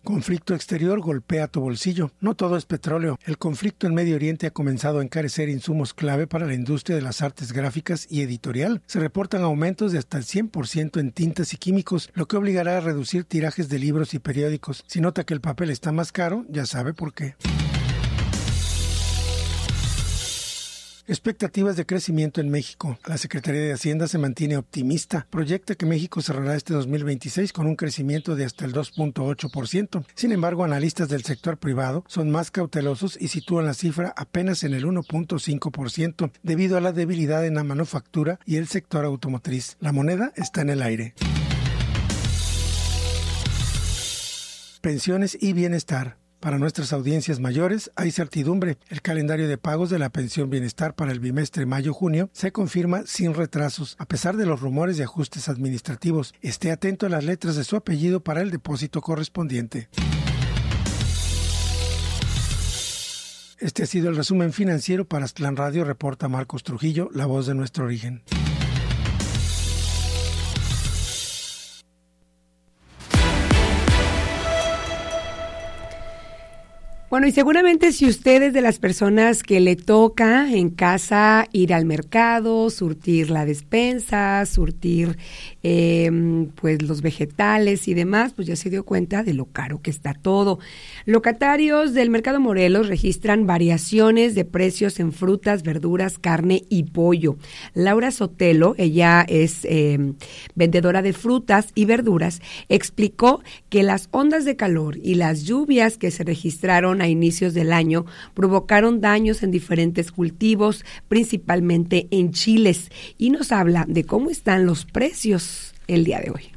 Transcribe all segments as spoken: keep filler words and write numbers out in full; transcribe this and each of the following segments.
Conflicto exterior golpea tu bolsillo. No todo es petróleo. El conflicto en Medio Oriente ha comenzado a encarecer insumos clave para la industria de las artes gráficas y editorial. Se reportan aumentos de hasta el cien por ciento en tintas y químicos, lo que obligará a reducir tirajes de libros y periódicos. Si nota que el papel está más caro, ya sabe por qué. Expectativas de crecimiento en México. La Secretaría de Hacienda se mantiene optimista. Proyecta que México cerrará este dos mil veintiséis con un crecimiento de hasta el dos punto ocho por ciento. Sin embargo, analistas del sector privado son más cautelosos y sitúan la cifra apenas en el uno punto cinco por ciento debido a la debilidad en la manufactura y el sector automotriz. La moneda está en el aire. Pensiones y bienestar. Para nuestras audiencias mayores hay certidumbre. El calendario de pagos de la pensión bienestar para el bimestre mayo-junio se confirma sin retrasos, a pesar de los rumores de ajustes administrativos. Esté atento a las letras de su apellido para el depósito correspondiente. Este ha sido el resumen financiero para Aztlán Radio, reporta Marcos Trujillo, la voz de nuestro origen. Bueno, y seguramente si usted es de las personas que le toca en casa ir al mercado, surtir la despensa, surtir eh, pues los vegetales y demás, pues ya se dio cuenta de lo caro que está todo. Locatarios del Mercado Morelos registran variaciones de precios en frutas, verduras, carne y pollo. Laura Sotelo, ella es eh, vendedora de frutas y verduras, explicó que las ondas de calor y las lluvias que se registraron a inicios del año provocaron daños en diferentes cultivos, principalmente en chiles, y nos habla de cómo están los precios el día de hoy.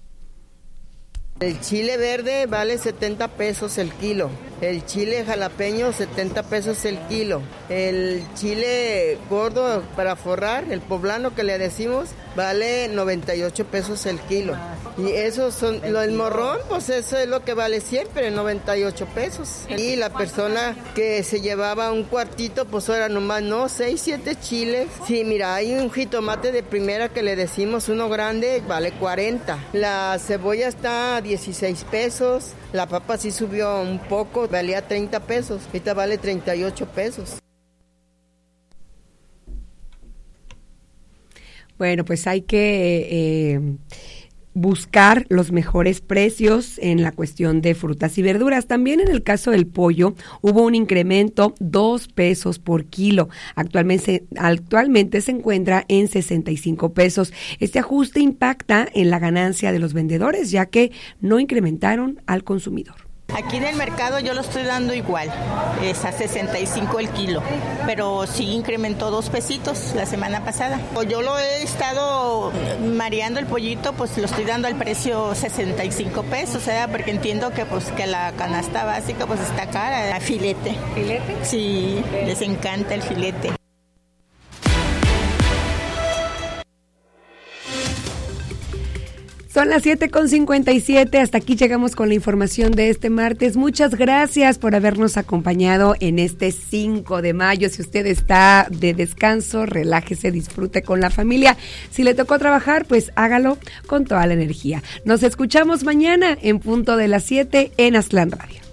El chile verde vale setenta pesos el kilo, el chile jalapeño setenta pesos el kilo, el chile gordo para forrar, el poblano que le decimos, vale noventa y ocho pesos el kilo. Y esos son, lo del morrón, pues eso es lo que vale siempre, noventa y ocho pesos. Y la persona que se llevaba un cuartito, pues ahora nomás, no, seis, siete chiles. Sí, mira, hay un jitomate de primera que le decimos, uno grande, vale cuarenta. La cebolla está a dieciséis pesos, la papa sí subió un poco, valía treinta pesos, ahorita vale treinta y ocho pesos. Bueno, pues hay que eh, buscar los mejores precios en la cuestión de frutas y verduras. También en el caso del pollo hubo un incremento dos pesos por kilo. Actualmente, actualmente se encuentra en sesenta y cinco pesos. Este ajuste impacta en la ganancia de los vendedores, ya que no incrementaron al consumidor. Aquí en el mercado yo lo estoy dando igual, es a sesenta y cinco el kilo, pero sí incrementó dos pesitos la semana pasada. Yo lo he estado mareando el pollito, pues lo estoy dando al precio sesenta y cinco pesos, ¿eh? Porque entiendo que pues que la canasta básica pues está cara. A filete. ¿Filete? Sí, les encanta el filete. Son las siete con cincuenta y siete, hasta aquí llegamos con la información de este martes. Muchas gracias por habernos acompañado en este cinco de mayo. Si usted está de descanso, relájese, disfrute con la familia. Si le tocó trabajar, pues hágalo con toda la energía. Nos escuchamos mañana en punto de las siete en Aztlán Radio.